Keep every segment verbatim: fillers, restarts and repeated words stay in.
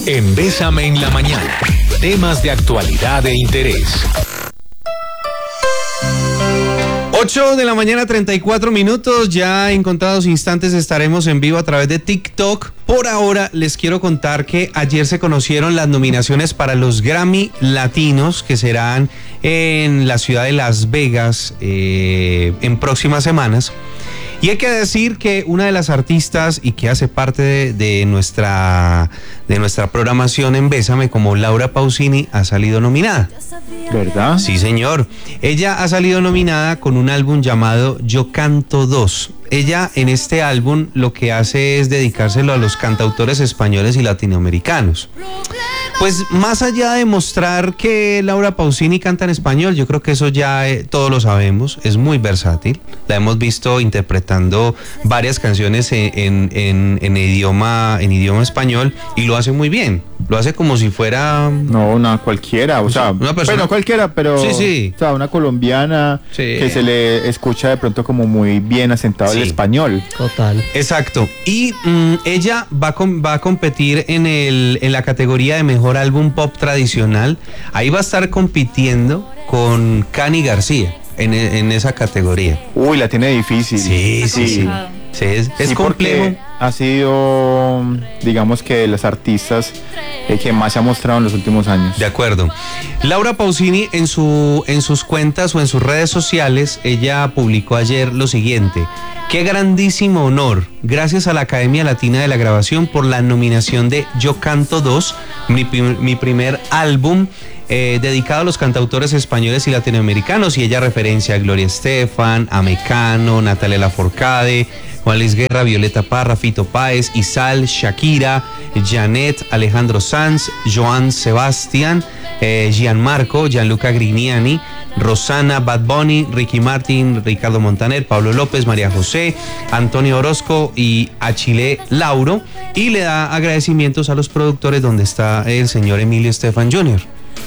En Bésame en la Mañana, temas de actualidad e interés. ocho de la mañana, treinta y cuatro minutos. Ya en contados instantes estaremos en vivo a través de TikTok. Por ahora les quiero contar que ayer se conocieron las nominaciones para los Grammy Latinos, que serán en la ciudad de Las Vegas eh, en próximas semanas. Y hay que decir que una de las artistas y que hace parte de, de, nuestra, de nuestra programación en Bésame, como Laura Pausini, ha salido nominada. ¿Verdad? Sí, señor. Ella ha salido nominada con un álbum llamado Yo Canto dos. Ella en este álbum lo que hace es dedicárselo a los cantautores españoles y latinoamericanos. Pues más allá de mostrar que Laura Pausini canta en español, yo creo que eso ya eh, todos lo sabemos, es muy versátil. La hemos visto interpretando varias canciones en, en, en, en, idioma, en idioma español y lo hace muy bien. Lo hace como si fuera... No, una cualquiera, o sea, una persona... bueno, cualquiera, pero... Sí, sí. O sea, una colombiana sí. que se le escucha de pronto como muy bien asentado sí. el español. Total. Exacto. Y mmm, ella va, con, va a competir en, el, en la categoría de mejor álbum pop tradicional. Ahí va a estar compitiendo con Cani García en, en esa categoría. Uy, la tiene difícil. Sí, sí, sí. sí. sí es es sí, complejo. Ha sido, digamos que de las artistas eh, que más se ha mostrado en los últimos años. De acuerdo. Laura Pausini en, su, en sus cuentas o en sus redes sociales, ella publicó ayer lo siguiente: qué grandísimo honor, gracias a la Academia Latina de la Grabación por la nominación de Yo Canto dos, mi, mi primer álbum eh, dedicado a los cantautores españoles y latinoamericanos, y ella referencia a Gloria Estefan, a Mecano, Natalia Lafourcade, Juan Luis Guerra, Violeta Parra, Fito Páez, Isal, Shakira, Janet, Alejandro Sanz, Joan Sebastián, eh, Gianmarco, Gianluca Grignani, Rosana, Bad Bunny, Ricky Martin, Ricardo Montaner, Pablo López, María José, Antonio Orozco y Achille Lauro, y le da agradecimientos a los productores donde está el señor Emilio Estefan junior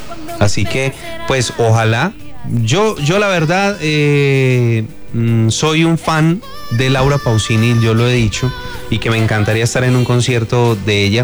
Así que, pues, ojalá. Yo, yo la verdad, eh, soy un fan de Laura Pausini, yo lo he dicho, y que me encantaría estar en un concierto de ella.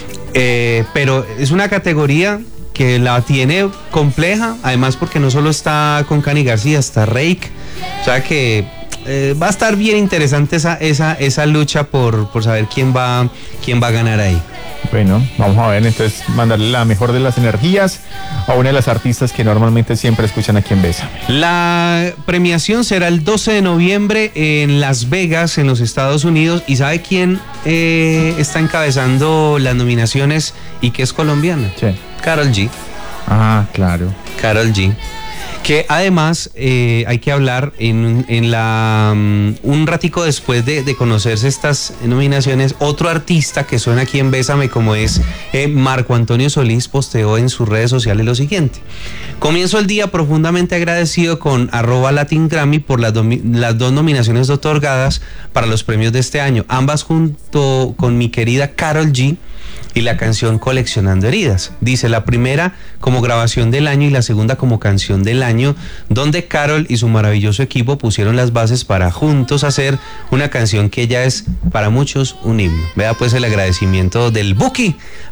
Eh, pero es una categoría que la tiene compleja, además porque no solo está con Cani García, está Reik. O sea que eh, va a estar bien interesante esa, esa, esa lucha por, por saber quién va, quién va a ganar ahí. Bueno, vamos a ver, entonces mandarle la mejor de las energías a una de las artistas que normalmente siempre escuchan aquí en Bésame. La premiación será el doce de noviembre en Las Vegas, en los Estados Unidos. ¿Y sabe quién eh, está encabezando las nominaciones y que es colombiana? Sí. Karol G. Ah, claro. Karol G. Que además eh, hay que hablar en, en la um, un ratico después de, de conocerse estas nominaciones, otro artista que suena aquí en Bésame, como es eh, Marco Antonio Solís, posteó en sus redes sociales lo siguiente: comienzo el día profundamente agradecido con arroba Latin Grammy por las, domi- las dos nominaciones otorgadas para los premios de este año, ambas junto con mi querida Karol G y la canción Coleccionando Heridas. Dice, la primera como grabación del año y la segunda como canción del año, donde Karol y su maravilloso equipo pusieron las bases para juntos hacer una canción que ya es para muchos un himno. Vea pues el agradecimiento del Buki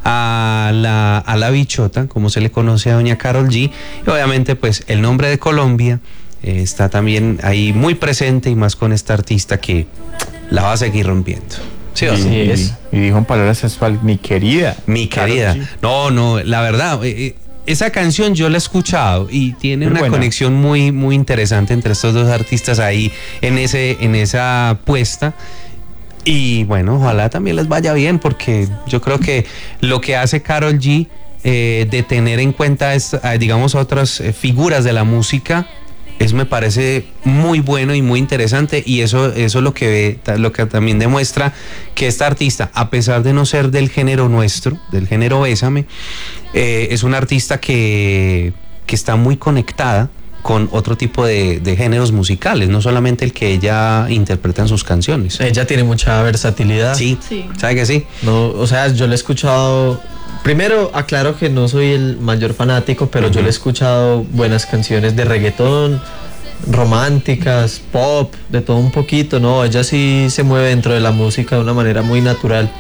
a la, a la bichota, como se le conoce a doña Karol G, y obviamente pues el nombre de Colombia eh, está también ahí muy presente, y más con esta artista que la va a seguir rompiendo. Sí, sí, sí, es. Y dijo en palabras sensuales, mi querida. Mi querida. No, no, la verdad, eh, esa canción yo la he escuchado y tiene una buena conexión muy, muy interesante entre estos dos artistas ahí en ese, en esa puesta. Y bueno, ojalá también les vaya bien, porque yo creo que lo que hace Karol G eh, de tener en cuenta, esta, digamos, otras eh, figuras de la música, eso me parece muy bueno y muy interesante, y eso, eso es lo que, lo que también demuestra que esta artista, a pesar de no ser del género nuestro, del género Bésame, eh, es una artista que, que está muy conectada con otro tipo de, de géneros musicales, no solamente el que ella interpreta en sus canciones. Ella tiene mucha versatilidad. Sí, sí. ¿Sabe que sí? No, o sea, yo le he escuchado... Primero, aclaro que no soy el mayor fanático, pero uh-huh. yo le he escuchado buenas canciones de reggaetón, románticas, pop, de todo un poquito, ¿no? Ella sí se mueve dentro de la música de una manera muy natural.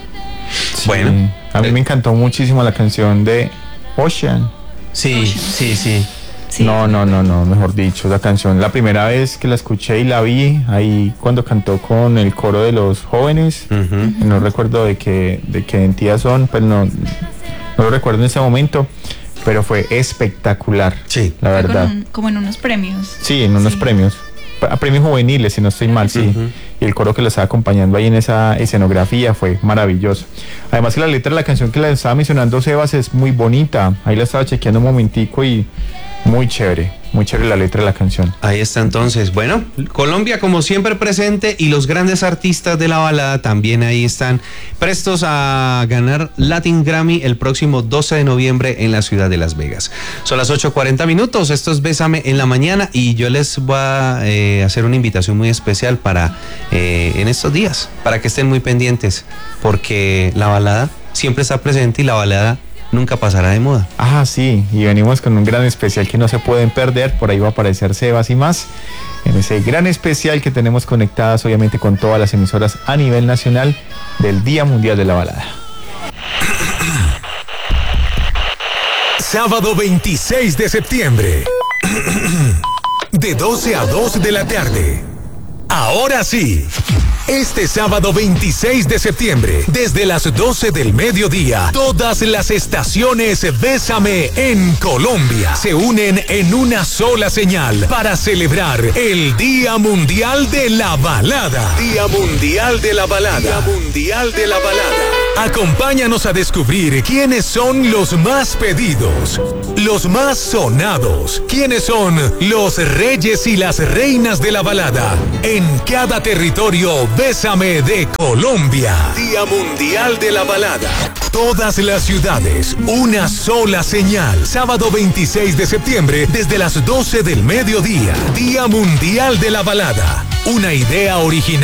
Sí. Bueno. A mí me encantó muchísimo la canción de Ocean. Sí, sí, sí. Sí. No, no, no, no, mejor dicho, la canción, la primera vez que la escuché y la vi, ahí cuando cantó con el coro de los jóvenes, Ujú. no recuerdo de qué, de qué entidad son, pero no, no lo recuerdo en ese momento, pero fue espectacular, Sí. la Fue con verdad. un- como en unos premios. Sí, en unos Sí. premios, a premios juveniles, si no estoy mal, sí. Ujú. Y el coro que lo estaba acompañando ahí en esa escenografía fue maravilloso. Además que la letra de la canción que la estaba mencionando Sebas es muy bonita. Ahí la estaba chequeando un momentico y muy chévere, muy chévere la letra de la canción. Ahí está entonces. Bueno, Colombia como siempre presente y los grandes artistas de la balada también ahí están prestos a ganar Latin Grammy el próximo doce de noviembre en la ciudad de Las Vegas. Son las ocho cuarenta minutos, esto es Bésame en la mañana y yo les voy a eh, hacer una invitación muy especial para eh, en estos días, para que estén muy pendientes, porque la balada siempre está presente y la balada nunca pasará de moda. Ah, sí, y venimos con un gran especial que no se pueden perder. Por ahí va a aparecer Sebas y más. En ese gran especial que tenemos conectadas, obviamente, con todas las emisoras a nivel nacional del Día Mundial de la Balada. Sábado veintiséis de septiembre. De doce a dos de la tarde. Ahora sí. Este sábado veintiséis de septiembre, desde las doce del mediodía, todas las estaciones Bésame en Colombia se unen en una sola señal para celebrar el Día Mundial de la Balada. Día Mundial de la Balada. Día Mundial de la Balada. Acompáñanos a descubrir quiénes son los más pedidos, los más sonados, quiénes son los reyes y las reinas de la balada en cada territorio Bésame de Colombia. Día Mundial de la Balada. Todas las ciudades, una sola señal. Sábado veintiséis de septiembre desde las doce del mediodía. Día Mundial de la Balada. Una idea original